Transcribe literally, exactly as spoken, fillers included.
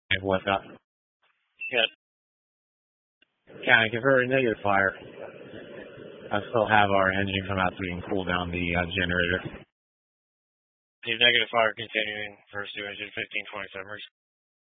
And what's up? Good. County converter, negative fire. I still have our engine come out so we can cool down the uh, generator. Leave negative fire continuing. First two engine fifteen twenty-seven.